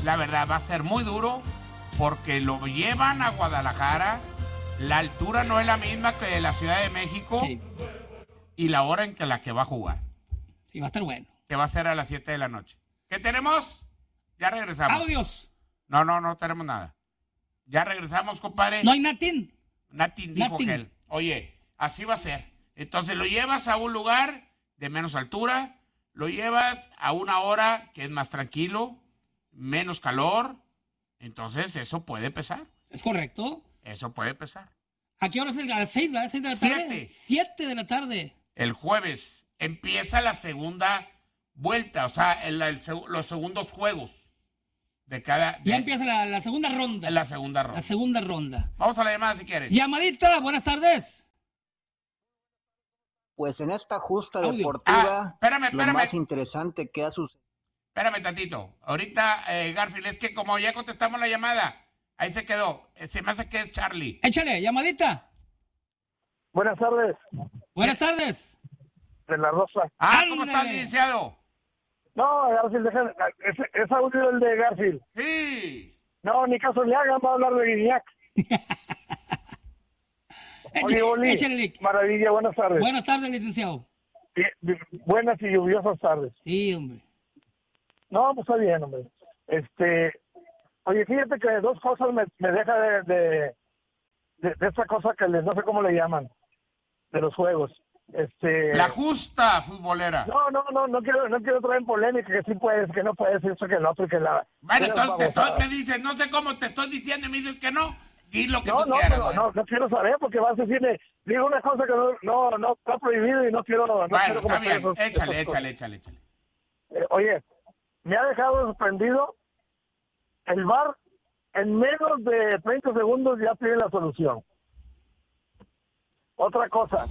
la verdad va a ser muy duro porque lo llevan a Guadalajara, la altura no es la misma que la Ciudad de México Sí. y la hora en que la que va a jugar, Sí, va a estar bueno. que va a ser a las 7 de la noche. ¿Qué tenemos? Ya regresamos. ¡Audios! No tenemos nada. Ya regresamos, compadre. ¿No hay Natin? Natin dijo Natin. que él. Oye, así va a ser. Entonces lo llevas a un lugar de menos altura, lo llevas a una hora que es más tranquilo, menos calor. Entonces eso puede pesar. ¿Es correcto? Eso puede pesar. ¿A qué hora es? ¿A las 6, ¿verdad? 6 de la tarde. 7. 7 de la tarde. El jueves empieza la segunda vuelta, o sea, los segundos juegos de cada... Ya empieza la segunda ronda. la segunda ronda. La segunda ronda. Vamos a la llamada si quieres. Llamadita, buenas tardes. Pues en esta justa Audio. deportiva, Espérame. lo más interesante que ha sucedido. Espérame tantito. Ahorita, Garfield, es que como ya contestamos la llamada, ahí se quedó. Se me hace que es Charlie. Échale, llamadita. Buenas tardes, Buenas tardes. de la Rosa. ¿Cómo Ándale. estás, licenciado? No, Garfield, es audio el de Garfield. Sí. No, ni caso le hagan, va a hablar de Guiñac. Oye, Oli, Échale, Lick. maravilla, buenas tardes. Buenas tardes, licenciado. Buenas y lluviosas tardes. Sí, hombre. No, pues está bien, hombre. Oye, fíjate que dos cosas me deja de esa cosa que no sé cómo le llaman, de los juegos. La justa futbolera. No quiero traer en polémica, que sí puedes, que no puedes, eso que el otro, que la... Bueno, Eres entonces babosada. te dices, no sé cómo te estoy diciendo y me dices que no. Di lo que No, tú no, quieras. pero güey. no quiero saber porque vas a decirle, digo una cosa que no está prohibido y no quiero... No Bueno, quiero está cometer bien. esas Échale. cosas. Oye, me ha dejado sorprendido el VAR en menos de 30 segundos ya tiene la solución. Otra cosa,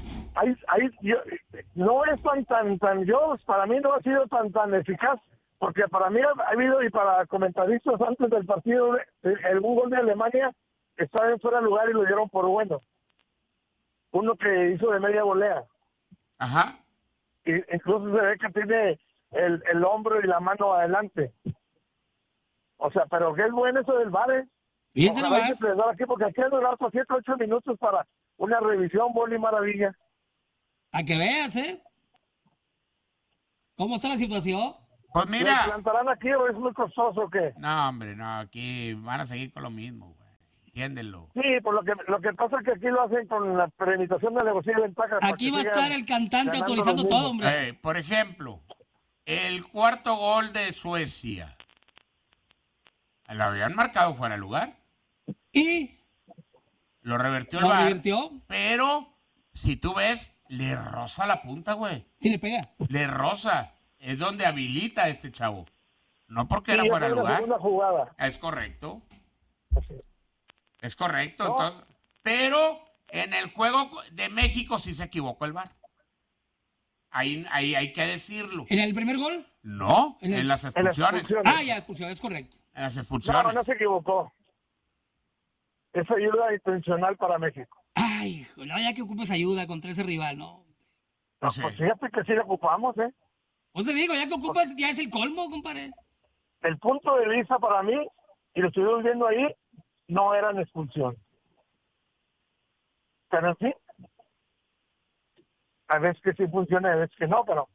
no es para mí no ha sido tan eficaz, porque para mí ha habido, y para comentaristas antes del partido, un gol de Alemania estaba en fuera de lugar y lo dieron por bueno. Uno que hizo de media volea. Ajá. Y incluso se ve que tiene el hombro y la mano adelante. O sea, pero qué es bueno eso del VAR, ¿eh? Fíjense Ojalá nomás. que te da aquí, porque aquí han durado 7 o 8 minutos para una revisión, Boli, maravilla. A que veas, ¿eh? ¿Cómo está la situación? Pues ¿Me mira. plantarán aquí o es muy costoso o qué? No, hombre, no, aquí van a seguir con lo mismo, güey. Entiéndelo. Sí, por lo que pasa es que aquí lo hacen con la premeditación de negocio de ventaja. Aquí va a estar el cantante ganando autorizando los todo, mismos. hombre. Por ejemplo, el cuarto gol de Suecia. Lo habían marcado fuera de lugar. Y Lo revirtió el lo VAR. revirtió. Pero, si tú ves, le roza la punta, güey. Sí le pega. Le roza. Es donde habilita a este chavo. No porque Sí, era fuera de es la lugar. segunda jugada. Es correcto. Sí. Es correcto. No. Entonces, pero en el juego de México sí se equivocó el VAR. Ahí hay que decirlo. ¿En el primer gol? No, En el- en las En las expulsiones. expulsiones. Ah, ya, expulsión, es correcto. En las expulsiones. No se equivocó. Es ayuda intencional para México. Ay, hijo, no, ya que ocupes ayuda contra ese rival, ¿no? No sé. Pues fíjate que sí le ocupamos, ¿eh? Pues te digo, ya que ocupas, ya es el colmo, compadre. El punto de vista para mí, y lo estuvimos viendo ahí, no eran expulsión. Pero en fin, a veces que sí funciona, a veces que no, pero